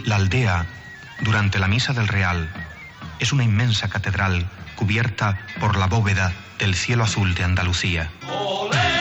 La aldea, durante la misa del Real, es una inmensa catedral cubierta por la bóveda del cielo azul de Andalucía. ¡Olé!